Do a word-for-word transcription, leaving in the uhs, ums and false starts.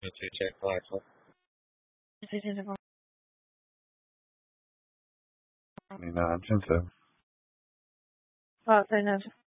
two check five four. Twenty nine ten seven. Five ten seven.